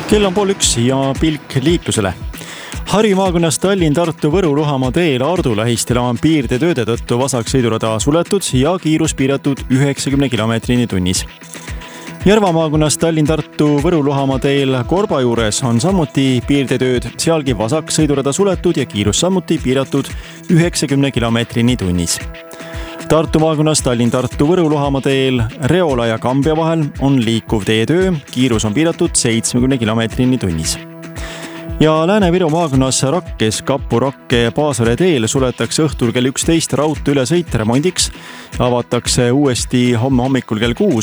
Kell on 12 ja pilk liiklusele. Harju maakonnas Tallinn-Tartu-Võru-Luhamaa teel Ardu lähistel on piirdetööde tõttu vasaksõidurada suletud ja kiirus piiratud 90 km/h tunnis. Järva maakonnas Tallinn-Tartu-Võru-Luhamaa teel Korba juures on samuti piirdetööd, sealgi vasaksõidurada suletud ja kiirus samuti piiratud 90 km/h tunnis. Tartu maakonnas Tallinn-Tartu-Võru-Luhamaa teel Reola ja Kambja vahel on liikuv teetöö, kiirus on piiratud 70 km/h tunnis. Ja Lääne-Viru maakonnas Rakkes Kapu-Rakke ja Paasvere teel suletakse õhtul kell 11 raudtee ülesõit remondiks. Avatakse uuesti homme hommikul kell 6.